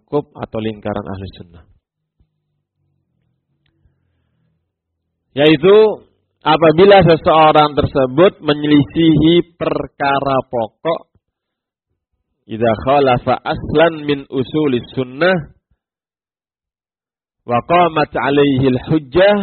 lingkup atau lingkaran Ahlus Sunnah. Yaitu apabila seseorang tersebut menyelisihi perkara pokok, idza khalafa aslan min usulis sunnah wa qamat alaihi al-hujjah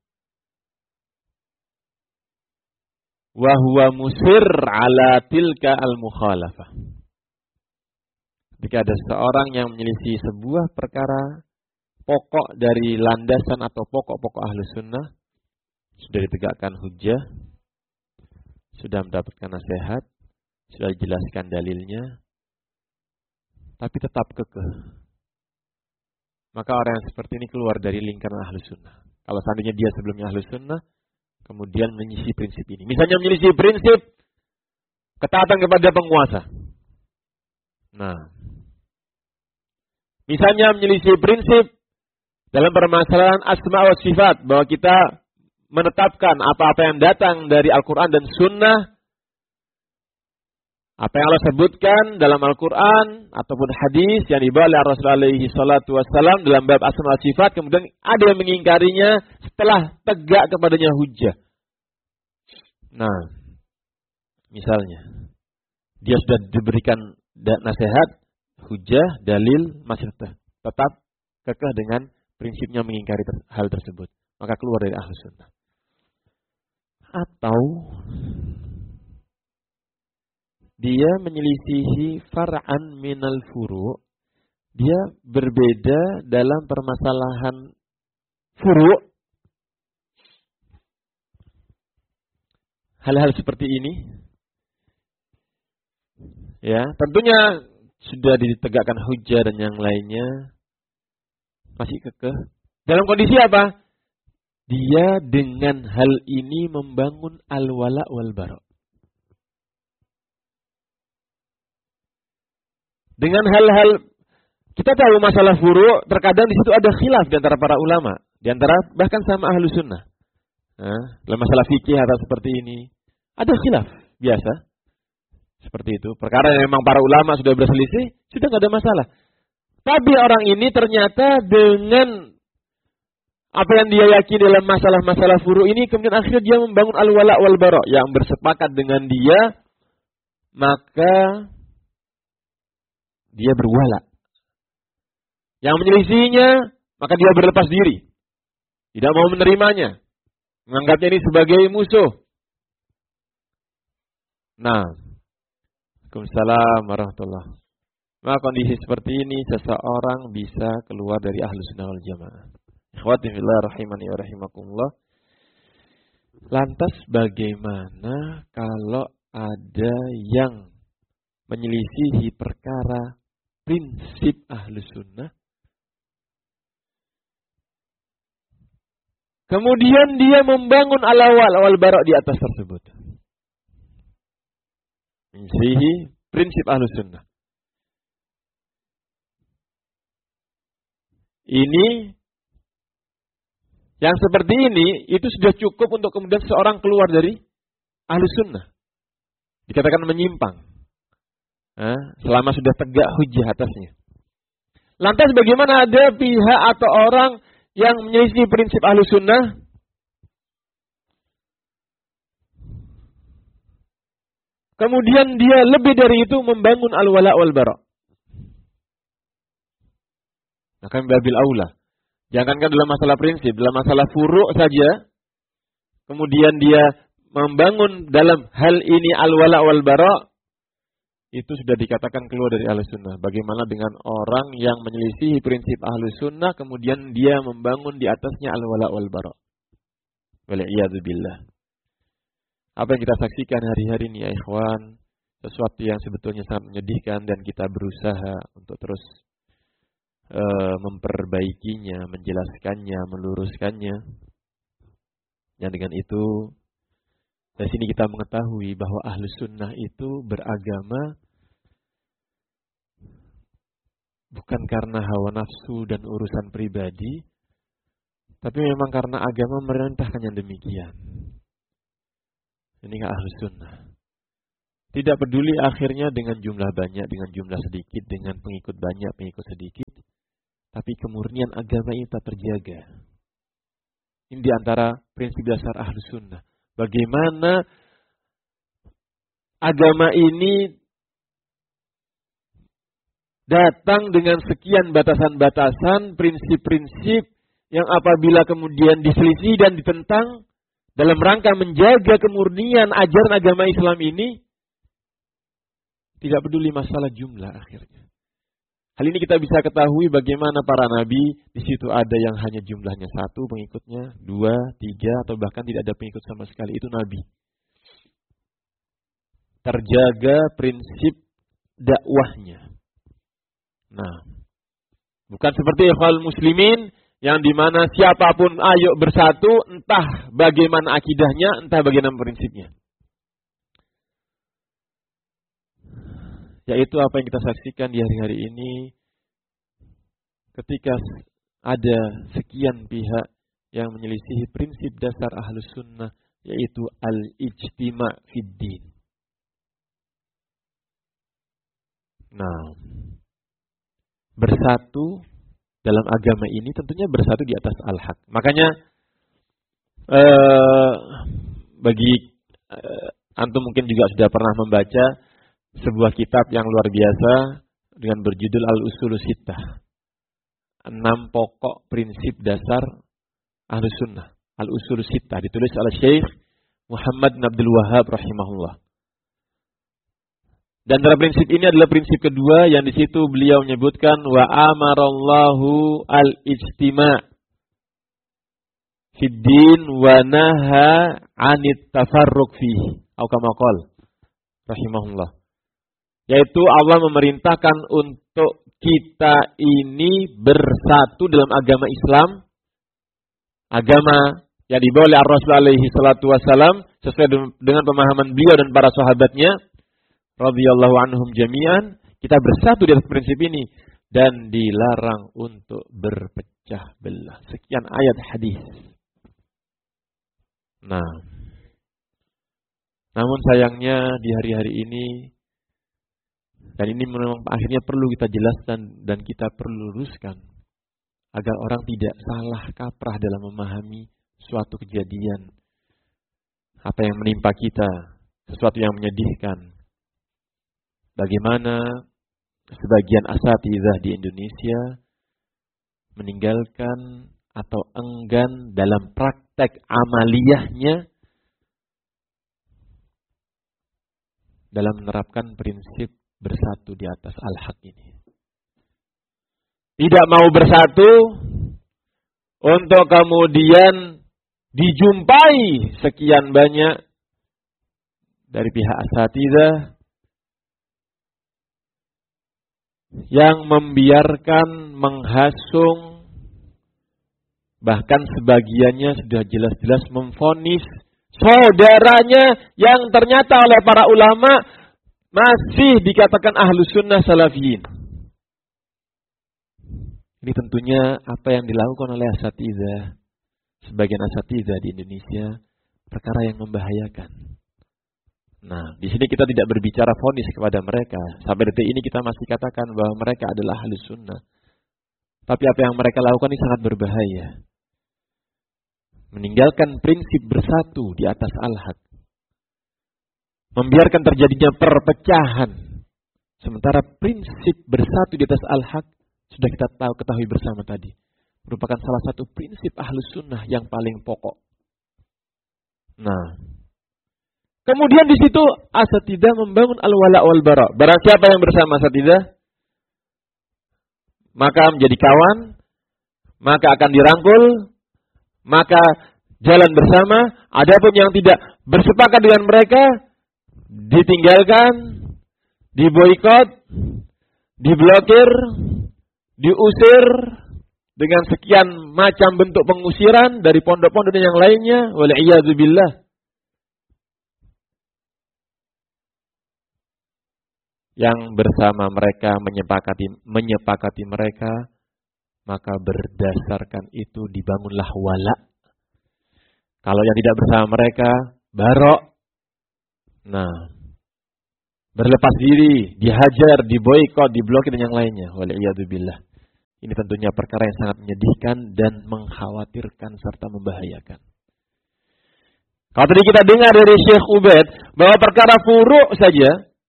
wa huwa musir ala tilka al-mukhalafah. Jika ada seseorang yang menyelisih sebuah perkara pokok dari landasan atau pokok-pokok Ahlus Sunnah, sudah ditegakkan hujjah, sudah mendapatkan nasihat, sudah dijelaskan dalilnya, tapi tetap kekeh, maka orang yang seperti ini keluar dari lingkaran Ahlus Sunnah. Kalau seandainya dia sebelumnya Ahlus Sunnah, kemudian menyelisih prinsip ini. Misalnya menyelisih prinsip ketaatan kepada penguasa. Nah, misalnya menyelisih prinsip dalam permasalahan asma wa sifat, bahwa kita menetapkan apa-apa yang datang dari Al-Quran dan Sunnah, apa yang Allah sebutkan dalam Al-Quran ataupun hadis yang dibawa oleh Rasulullah alaihi salatu wassalam dalam bab asma wa sifat, kemudian ada yang mengingkarinya setelah tegak kepadanya hujjah. Nah, misalnya dia sudah diberikan nasihat, hujjah, dalil, masih tetap kekeh dengan prinsipnya mengingkari hal tersebut, maka keluar dari Ahlus Sunnah. Atau dia menyelisihi far'an minal furu', dia berbeda dalam permasalahan furu'. Hal-hal seperti ini, ya, tentunya sudah ditegakkan hujjah dan yang lainnya, masih kekeh. Dalam kondisi apa? Dia dengan hal ini membangun al-wala wal bara. Dengan hal-hal, kita tahu masalah furu', terkadang di situ ada khilaf di antara para ulama, di antara bahkan sama Ahlus Sunnah. Nah, dalam masalah fikih atau seperti ini, ada khilaf biasa. Seperti itu. Perkara yang memang para ulama sudah berselisih, sudah tidak ada masalah. Tapi orang ini ternyata dengan apa yang dia yakini dalam masalah-masalah furu' ini, kemudian akhirnya dia membangun al-wala wal bara, yang bersepakat dengan dia, maka dia berwala. Yang menyelisihinya, maka dia berlepas diri. Tidak mau menerimanya. Menganggapnya ini sebagai musuh. Nah, Waalaikumsalam warahmatullahi. Maka kondisi seperti ini, seseorang bisa keluar dari Ahlus Sunnah wal Jamaah. Ikhwati fillah rahimani wa rahimakumullah. Lantas bagaimana kalau ada yang menyelisihi perkara prinsip Ahlus Sunnah, kemudian dia membangun al-wala wal bara di atas tersebut? Menyelisihi prinsip Ahlus Sunnah. Ini, yang seperti ini, itu sudah cukup untuk kemudian seorang keluar dari Ahlus Sunnah. Dikatakan menyimpang. Selama sudah tegak hujjah atasnya. Lantas bagaimana ada pihak atau orang yang menyelisih prinsip Ahlus Sunnah, kemudian dia lebih dari itu membangun al-wala wal bara? Maka babil aula. Jangankan dalam masalah prinsip, dalam masalah furu' saja, kemudian dia membangun dalam hal ini al-wala wal bara, itu sudah dikatakan keluar dari Ahlus Sunnah. Bagaimana dengan orang yang menyelisihi prinsip Ahlus Sunnah, kemudian dia membangun di atasnya al-wala wal bara? Wal'iyadzubillah. Apa yang kita saksikan hari-hari ini ya ikhwan, sesuatu yang sebetulnya sangat menyedihkan, dan kita berusaha untuk terus memperbaikinya, menjelaskannya, meluruskannya. Yang dengan itu, dari sini kita mengetahui bahwa Ahlus Sunnah itu beragama bukan karena hawa nafsu dan urusan pribadi, tapi memang karena agama merintahkan yang demikian. Ini Ahlus Sunnah. Tidak peduli akhirnya dengan jumlah banyak, dengan jumlah sedikit, dengan pengikut banyak, pengikut sedikit. tapi kemurnian agama ini tak terjaga. Ini di antara prinsip dasar Ahlus Sunnah. Bagaimana agama ini datang dengan sekian batasan-batasan, prinsip-prinsip yang apabila kemudian diselisih dan ditentang dalam rangka menjaga kemurnian ajaran agama Islam ini, tidak peduli masalah jumlah akhirnya. Hal ini kita bisa ketahui bagaimana para nabi, di situ ada yang hanya jumlahnya 1 pengikutnya, 2, 3, atau bahkan tidak ada pengikut sama sekali. Itu nabi. Terjaga prinsip dakwahnya. Nah, bukan seperti ikhwal muslimin yang dimana siapapun ayo bersatu, entah bagaimana akidahnya, entah bagaimana prinsipnya. Yaitu apa yang kita saksikan di hari-hari ini ketika ada sekian pihak yang menyelisihi prinsip dasar Ahlus Sunnah, yaitu al-ijtima' fid din. Nah, bersatu dalam agama ini tentunya bersatu di atas al-haq. Makanya bagi antum mungkin juga sudah pernah membaca sebuah kitab yang luar biasa dengan berjudul Al-Usulus Sittah. 6 pokok prinsip dasar Ahlus Sunnah. Al-Usulus Sittah ditulis oleh Syekh Muhammad bin Abdul Wahhab rahimahullah. Dan dalam prinsip ini adalah prinsip kedua yang di situ beliau menyebutkan wa amarallahu al-ijtima' fid din wa naha 'anit tafarruq fihi. Atau kama qala rahimahullah. Yaitu Allah memerintahkan untuk kita ini bersatu dalam agama Islam. Agama yang dibawa oleh Rasul alaihi salatu wassalam sesuai dengan pemahaman beliau dan para sahabatnya radhiyallahu anhum jami'an. Kita bersatu di atas prinsip ini dan dilarang untuk berpecah belah. Sekian ayat hadis. Nah, namun sayangnya di hari-hari ini, dan ini memang akhirnya perlu kita jelaskan dan kita perlu luruskan agar orang tidak salah kaprah dalam memahami suatu kejadian, apa yang menimpa kita, sesuatu yang menyedihkan. Bagaimana sebagian asatidzah di Indonesia meninggalkan atau enggan dalam praktek amaliyahnya dalam menerapkan prinsip bersatu di atas al-haq ini. Tidak mau bersatu untuk kemudian dijumpai sekian banyak dari pihak asatidzah yang membiarkan, menghasung, bahkan sebagiannya sudah jelas-jelas memvonis saudaranya yang ternyata oleh para ulama masih dikatakan Ahlus Sunnah Salafiyin. Ini tentunya apa yang dilakukan oleh asatidzah, sebagian asatidzah di Indonesia, perkara yang membahayakan. Nah, di sini kita tidak berbicara vonis kepada mereka. Sampai detik ini kita masih katakan bahwa mereka adalah Ahlus Sunnah. Tapi apa yang mereka lakukan ini sangat berbahaya. Meninggalkan prinsip bersatu di atas al-haq. Membiarkan terjadinya perpecahan. Sementara prinsip bersatu di atas al-haq sudah kita ketahui bersama tadi. Merupakan salah satu prinsip Ahlus Sunnah yang paling pokok. Nah, kemudian di situ asatidzah membangun al-wala wal bara. Barang siapa yang bersama asatidzah, maka menjadi kawan, maka akan dirangkul, maka jalan bersama. Adapun yang tidak bersepakat dengan mereka, ditinggalkan, diboikot, diblokir, diusir dengan sekian macam bentuk pengusiran dari pondok-pondok yang lainnya. Wal'iyadzubillah. Yang bersama mereka menyepakati mereka, maka berdasarkan itu dibangunlah wala. Kalau yang tidak bersama mereka, barok. Nah, berlepas diri, dihajar, diboikot, diblokir dan yang lainnya. Wal'iyadzubillah. Ini tentunya perkara yang sangat menyedihkan dan mengkhawatirkan serta membahayakan. Kalau tadi kita dengar dari Syekh Ubaid bahwa perkara furu' saja,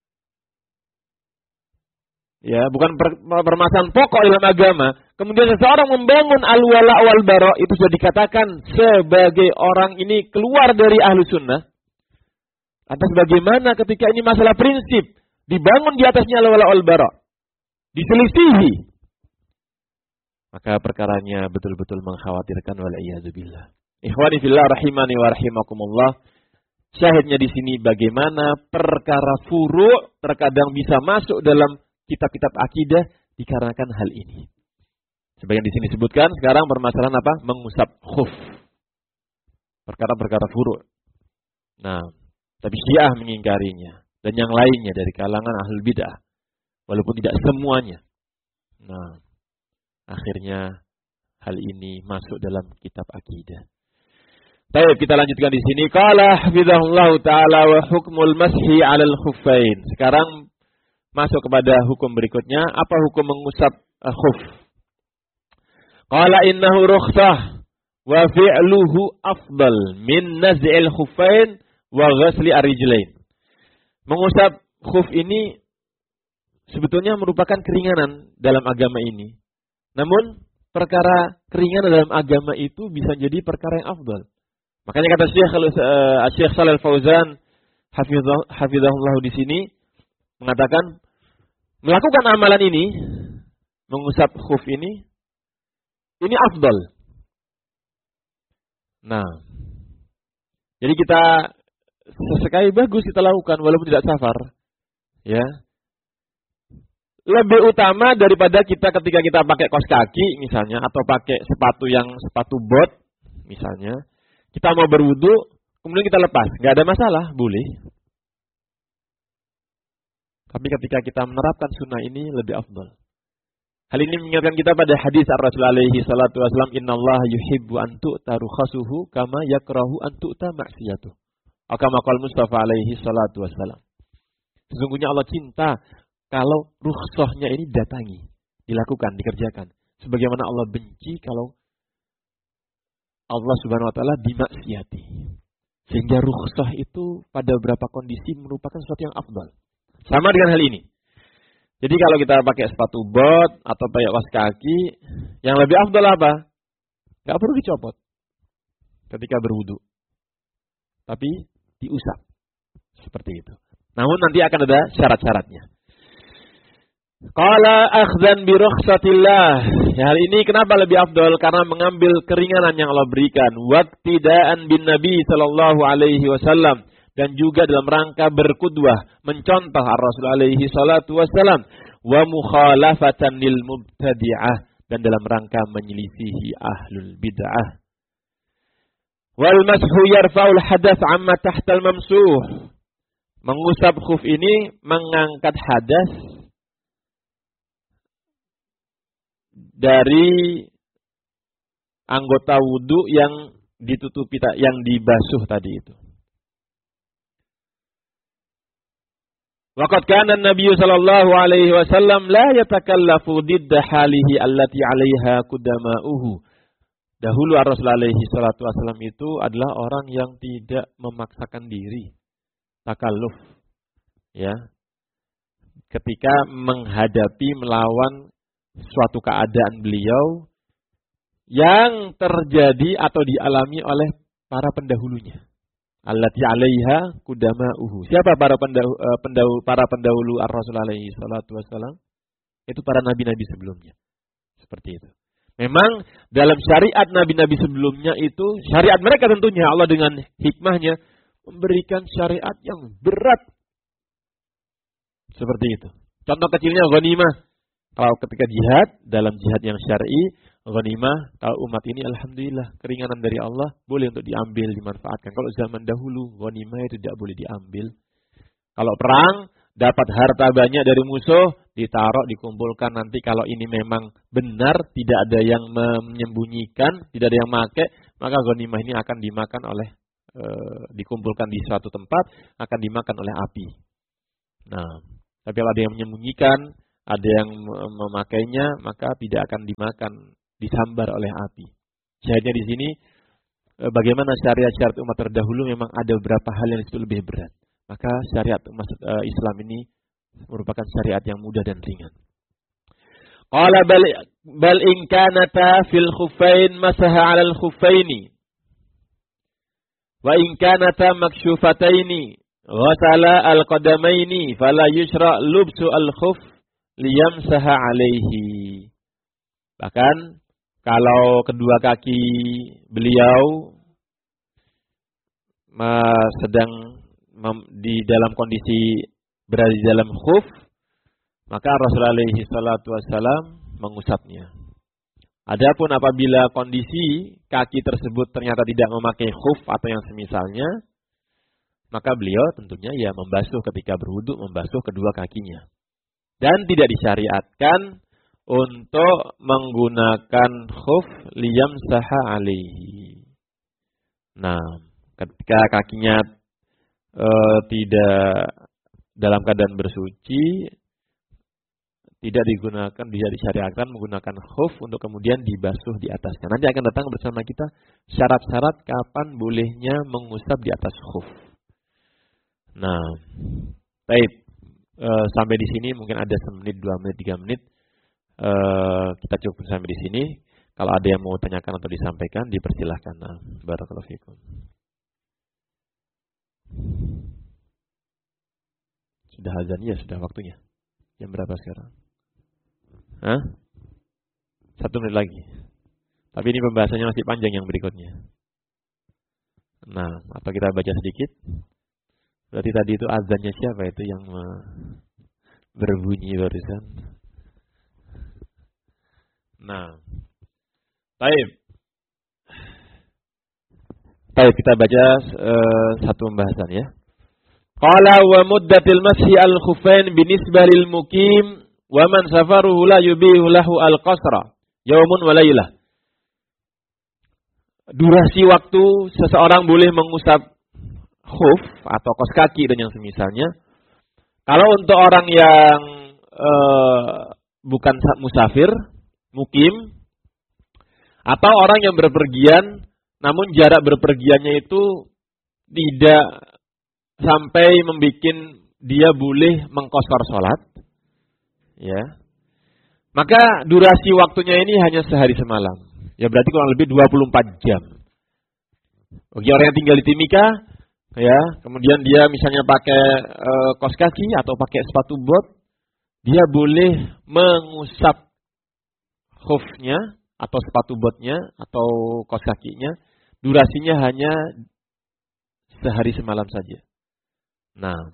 ya, bukan permasalahan pokok dalam agama, kemudian seseorang membangun al-wala wal bara, itu sudah dikatakan sebagai orang ini keluar dari ahlu sunnah. Atas bagaimana ketika ini masalah prinsip, dibangun di atasnya al-wala wal bara, diselisihi, maka perkaranya betul-betul mengkhawatirkan, wal'iyadzubillah. Ikhwani fillah rahimani wa rahimakumullah. Syahidnya di sini bagaimana perkara furu' terkadang bisa masuk dalam kitab-kitab akidah dikarenakan hal ini. Sebagian di sini disebutkan sekarang permasalahan apa? Mengusap khuf. Perkara-perkara furu'. Nah, tapi Syiah mengingkarinya dan yang lainnya dari kalangan ahlul bid'ah, walaupun tidak semuanya. Nah, akhirnya hal ini masuk dalam kitab akidah. Baik, kita lanjutkan di sini. Qala hafizahullah taala wa hukmul mashi 'alal khuffain. Sekarang masuk kepada hukum berikutnya. Apa hukum mengusap khuf? Qala innahu rukhsah wa fi'luhu afdal min naz'il khuffain wa ghasli ar-rijlain. Mengusap khuf ini sebetulnya merupakan keringanan dalam agama ini. Namun perkara keringanan dalam agama itu bisa jadi perkara yang afdal. Makanya kata Syekh Shalal Fauzan hafizahullah di sini mengatakan melakukan amalan ini, mengusap khuf ini afdal. Nah, jadi kita sesekali bagus kita lakukan walaupun tidak safar, ya. Lebih utama daripada kita ketika kita pakai kaos kaki misalnya atau pakai sepatu bot misalnya, kita mau berwudu kemudian kita lepas, nggak ada masalah, boleh. Tapi ketika kita menerapkan sunnah ini lebih afdal. Hal ini mengingatkan kita pada hadis Ar-Rasul alaihi salatu wasallam, innallaha yuhibbu an tu'ta rukhasuhu kama yakrahu an tu'ta ma'siyatuh. Kama qala Mustafa alaihi salatu wasallam. Sesungguhnya Allah cinta kalau rukhsahnya ini datangi, dilakukan, dikerjakan. Sebagaimana Allah benci kalau Allah subhanahu wa ta'ala dimaksiati. Sehingga rukhsah itu pada beberapa kondisi merupakan sesuatu yang afdal. Sama dengan hal ini. Jadi kalau kita pakai sepatu bot atau pakai kaos kaki, yang lebih afdal apa? Gak perlu dicopot ketika berwudu. Tapi diusap. Seperti itu. Namun nanti akan ada syarat-syaratnya. Qala akhdhan bi rukhsatillah. Ya, hal ini kenapa lebih afdal? Karena mengambil keringanan yang Allah berikan. Waqtidaan bin Nabi sallallahu alaihi wasallam, dan juga dalam rangka berkudwah, mencontoh Ar-Rasul alaihi salatu wasallam, wa mukhalafatan lil mubtadi'ah, dan dalam rangka menyelisihi ahlul bid'ah. Wal mashu yarfa'ul hadath amma tahtal mamsuh. Mengusap khuf ini mengangkat hadas dari anggota wudu yang ditutupi, yang dibasuh tadi itu. Waqad kana an-nabiy sallallahu alaihi wasallam la yatakallafu didda halihi allati 'alaiha qudama'uhu. Dahulu Rasul alaihi salatu wasallam itu adalah orang yang tidak memaksakan diri, takalluf, ya. Ketika menghadapi, melawan suatu keadaan beliau yang terjadi atau dialami oleh para pendahulunya. Allati 'alaiha qudama'uhu. Siapa para pendahulu Ar-Rasul alaihi salatu wasallam? Itu para nabi-nabi sebelumnya. Seperti itu. Memang dalam syariat nabi-nabi sebelumnya itu, syariat mereka tentunya Allah dengan hikmahnya memberikan syariat yang berat. Seperti itu. Contoh kecilnya ghanimah. Kalau ketika jihad, dalam jihad yang syar'i, ghanimah, kalau umat ini alhamdulillah keringanan dari Allah, boleh untuk diambil, dimanfaatkan. Kalau zaman dahulu, ghanimah itu tidak boleh diambil. Kalau perang, dapat harta banyak dari musuh, ditaruh, dikumpulkan. Nanti kalau ini memang benar, tidak ada yang menyembunyikan, tidak ada yang pakai, maka ghanimah ini akan dimakan oleh, dikumpulkan di suatu tempat, akan dimakan oleh api. Nah, tapi kalau ada yang menyembunyikan, ada yang memakainya, maka tidak akan dimakan, disambar oleh api. Syahidnya di sini, bagaimana syariat-syariat umat terdahulu memang ada beberapa hal yang itu lebih berat. Maka syariat umat Islam ini merupakan syariat yang mudah dan ringan. Qala bal in kanata fil khuffain masaha 'alal khuffaini wa in kanata maksyufataini ghasala al-qadamaini fala yushra lubsu al-khuff liyamsaha 'alaihi. Bahkan kalau kedua kaki beliau sedang di dalam kondisi berada di dalam khuf, maka Rasulullah alaihi salatu wassalam mengusapnya. Adapun apabila kondisi kaki tersebut ternyata tidak memakai khuf atau yang semisalnya, maka beliau tentunya ya membasuh ketika berwudu, membasuh kedua kakinya. Dan tidak disyariatkan untuk menggunakan khuf liyamsaha alaihi. Nah, ketika kakinya tidak dalam keadaan bersuci, tidak disyariatkan menggunakan khuf untuk kemudian dibasuh di atasnya. Nanti akan datang bersama kita syarat-syarat kapan bolehnya mengusap di atas khuf. Nah, baik. Sampai di sini mungkin ada 1 menit, 2 menit, 3 menit. Kita cukup sampai di sini. Kalau ada yang mau tanyakan atau disampaikan, dipersilahkan. Nah, barakallahu fikum. Sudah azan ya, sudah waktunya. Jam berapa sekarang? 1 menit lagi. Tapi ini pembahasannya masih panjang yang berikutnya. Nah, apa kita baca sedikit? Berarti tadi itu azannya siapa itu yang berbunyi barusan? Nah, baik. Baik, kita baca satu pembahasan ya. Qala wa muddatil mashi al-khuffain binisbah lil muqim wa man safaruhu la yubihu lahu al-qasra yaumun wa lailah. Durasi waktu seseorang boleh mengusap khuf atau kaos kaki dan yang semisalnya. Kalau untuk orang yang bukan musafir, mukim, atau orang yang berpergian, namun jarak berpergiannya itu tidak sampai membuat dia boleh mengqashar salat, ya. Maka durasi waktunya ini hanya sehari semalam. Ya berarti kurang lebih 24 jam. Bagi orang yang tinggal di Timika, ya, kemudian dia misalnya pakai kaos kaki atau pakai sepatu bot, dia boleh mengusap khufnya atau sepatu botnya atau kaos kakinya, durasinya hanya sehari semalam saja. Nah,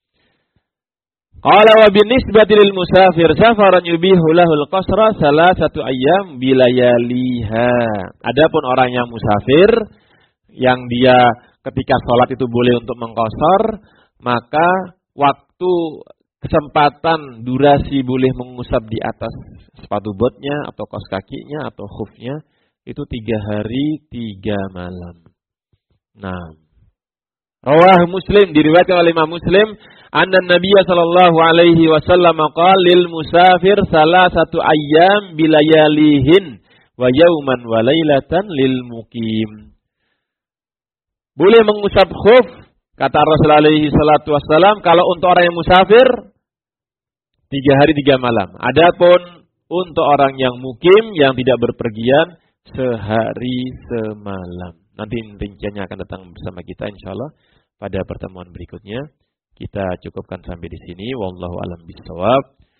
qala wa binisbati lil musafir safaran yubihu lahul qasra salasatu ayyam bilayaliha. Adapun orang yang musafir yang dia ketika sholat itu boleh untuk mengqashar, maka waktu kesempatan durasi boleh mengusap di atas sepatu botnya atau kaos kakinya atau khufnya itu 3 hari 3 malam. Nah, rawah Muslim, diriwayatkan oleh Imam Muslim, anna Nabiya sallallahu alaihi wasallam qala lil musafir salasatu ayyam bilayalihin wa yauman wa lailatan lil muqim. Boleh mengusap khuf, kata Rasulullah alaihi salatu wassalam, kalau untuk orang yang musafir 3 hari 3 malam. Adapun untuk orang yang mukim yang tidak berpergian sehari semalam. Nanti rinciannya akan datang bersama kita insyaallah pada pertemuan berikutnya. Kita cukupkan sampai di sini. Wallahu a'lam bishawab.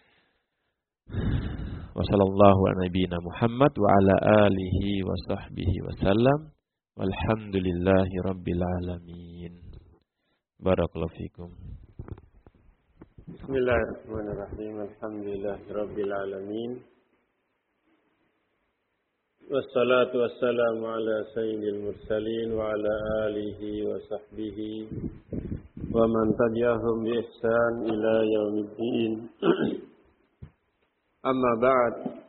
Wassallallahu ala nabiyyina Muhammad wa ala alihi wa sahbihi wasallam. Walhamdulillahi rabbil alamin. Barakallahu fikum. Bismillahirrahmanirrahim. Alhamdulillahi rabbil alamin. Wassalatu wassalamu ala sayyidil mursalin wa ala alihi wa sahbihi wa man tabi'ahum bi ihsan ila yaumiddin. Amma ba'd.